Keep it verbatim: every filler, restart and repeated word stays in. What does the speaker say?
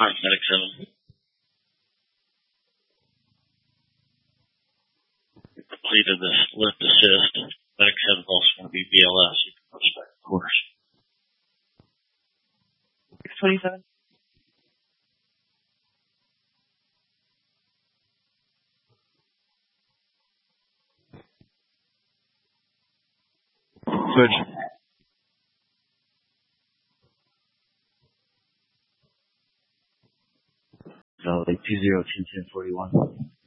Alright, Medic seven. We completed this lift assist. Medic seven is also going to be B L S. You can respect, of course. six twenty-seven. Switch. So, like two zero two ten forty-one.